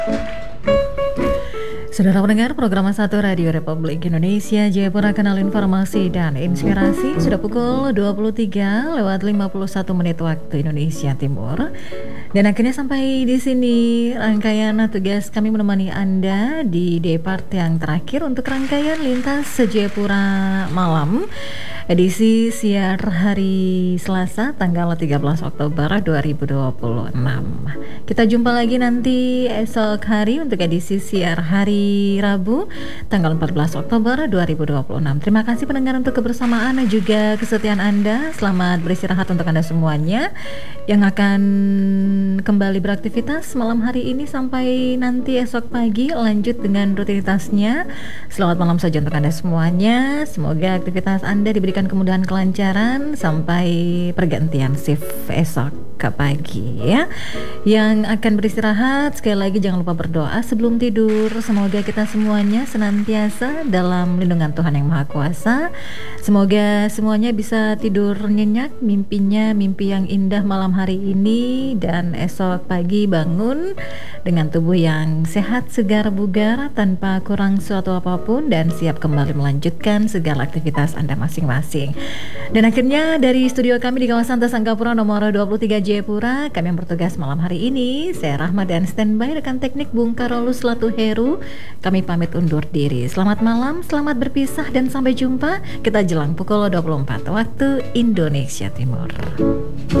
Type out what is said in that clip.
Saudara pendengar program 1 Radio Republik Indonesia Jayapura, Kanal Informasi dan Inspirasi, sudah pukul 23:51 waktu Indonesia Timur. Dan akhirnya sampai di sini rangkaian tugas kami menemani Anda di depart yang terakhir untuk rangkaian Lintas Jayapura Malam edisi siar hari Selasa tanggal 13 Oktober 2026. Kita jumpa lagi nanti esok hari untuk edisi siar hari Rabu tanggal 14 Oktober 2026. Terima kasih pendengar untuk kebersamaan dan juga kesetiaan Anda. Selamat beristirahat untuk Anda semuanya yang akan kembali beraktivitas malam hari ini sampai nanti esok pagi lanjut dengan rutinitasnya. Selamat malam saja untuk Anda semuanya. Semoga aktivitas Anda diberikan kemudahan, kelancaran sampai pergantian shift esok ke pagi ya. Yang akan beristirahat sekali lagi jangan lupa berdoa sebelum tidur. Semoga kita semuanya senantiasa dalam lindungan Tuhan Yang Maha Kuasa. Semoga semuanya bisa tidur nyenyak, mimpinya mimpi yang indah malam hari ini, dan esok pagi bangun dengan tubuh yang sehat, segar, bugar, tanpa kurang suatu apapun, dan siap kembali melanjutkan segala aktivitas Anda masing-masing. Dan akhirnya dari studio kami di kawasan Tasangkapura nomor 23 Jayapura, kami yang bertugas malam hari ini, saya Rahma dan standby rekan teknik Bung Karolus Latuheru, kami pamit undur diri. Selamat malam, selamat berpisah, dan sampai jumpa. Kita jelang pukul 24 waktu Indonesia Timur.